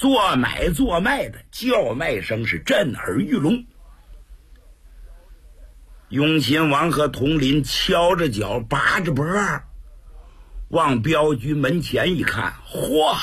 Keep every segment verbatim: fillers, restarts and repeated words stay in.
做买做卖的叫卖声是震耳欲聋。雍亲王和佟林敲着脚拔着脖往镖局门前一看，嚯，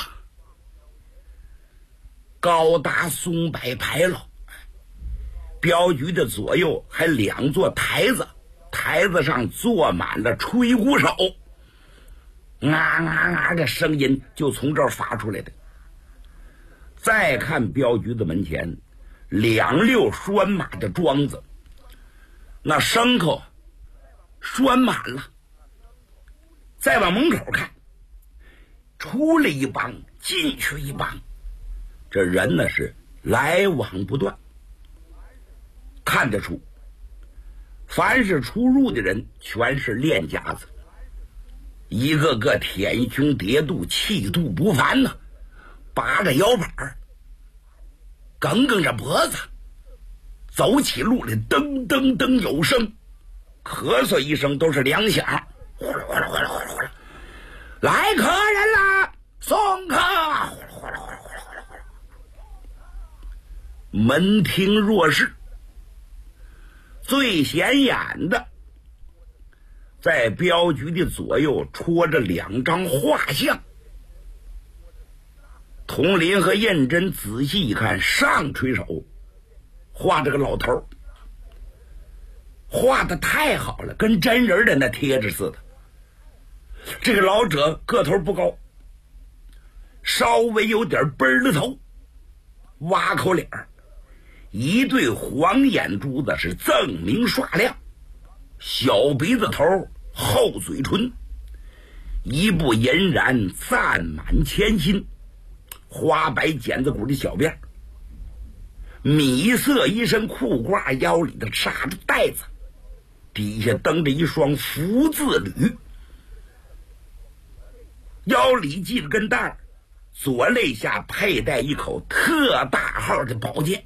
高达松柏牌楼，镖局的左右还两座台子，台子上坐满了吹鼓手，啊啊啊的声音就从这儿发出来的。再看镖局的门前，两溜拴马的桩子，那牲口拴满了。再往门口看，出来一帮，进去一帮，这人呢是来往不断。看得出，凡是出入的人全是练家子，一个个舔胸叠肚，气度不凡呢、啊，拔着腰板，梗梗着脖子，走起路来噔噔噔有声，咳嗽一声都是两响，呼啦呼啦呼啦呼啦呼啦，来客人啦，送客，呼啦呼啦呼啦呼啦呼啦，门庭若市。最显眼的，在镖局的左右戳着两张画像。佟林和胤禛仔细一看，上垂手画这个老头，画的太好了，跟真人的那贴着似的。这个老者个头不高，稍微有点奔的头，挖口脸，一对黄眼珠子是锃明刷亮，小鼻子头，厚嘴唇，一部俨然赞满千心，花白剪子骨的小辫，米色一身裤褂，腰里头插着带子，底下蹬着一双福字履，腰里系着根带，左肋下佩戴一口特大号的宝剑。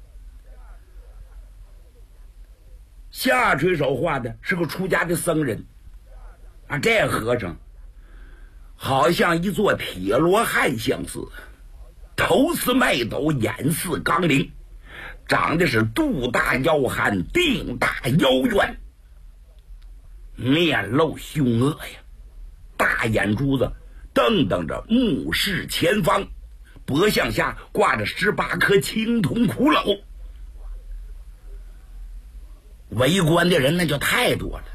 下垂手画的是个出家的僧人啊，这和尚好像一座铁罗汉相似，头似麦斗，眼似钢铃，长得是肚大腰憨，腚大腰圆，面露凶恶呀，大眼珠子瞪瞪着目视前方，脖项下挂着十八颗青铜骷髅。围观的人那就太多了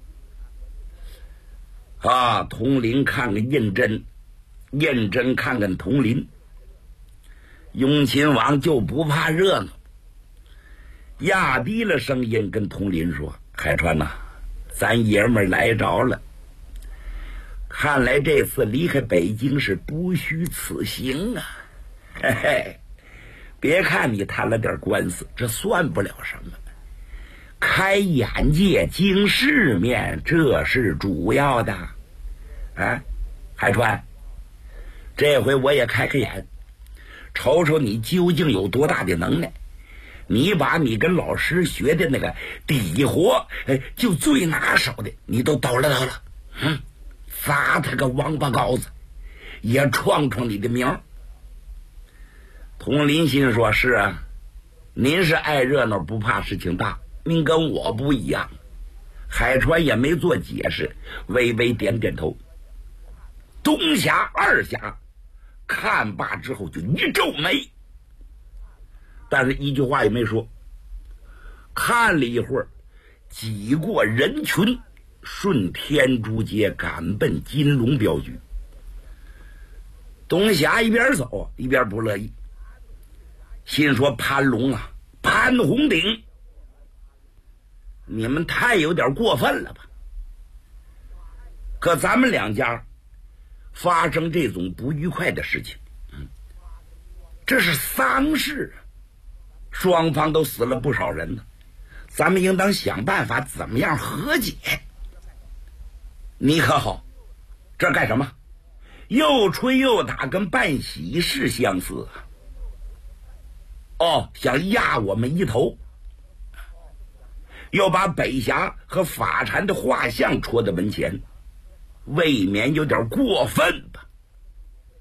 啊！佟林看看胤禛，胤禛看看佟林，雍亲王就不怕热闹，压低了声音跟佟林说：“海川呐、啊，咱爷们儿来着了，看来这次离开北京是不虚此行啊！嘿嘿，别看你谈了点官司，这算不了什么。开眼界，经世面，这是主要的。啊，海川，这回我也开开眼，瞅瞅你究竟有多大的能耐。你把你跟老师学的那个底活，哎，就最拿手的，你都抖了抖了，嗯，砸他个王八羔子，也创创你的名。佟林心说：“是啊，您是爱热闹，不怕事情大。您跟我不一样。”海川也没做解释，微微点点头。东侠二侠看罢之后就一皱眉，但是一句话也没说。看了一会儿，挤过人群，顺天竺街赶奔金龙镖局。东侠一边走一边不乐意，心说：“潘龙啊，潘红顶，你们太有点过分了吧？可咱们两家发生这种不愉快的事情，嗯，这是丧事啊，双方都死了不少人呢，咱们应当想办法怎么样和解。你可好，这干什么？又吹又打，跟办喜事相似啊！哦，想压我们一头，又把北峡和法禅的画像戳在门前，未免有点过分吧？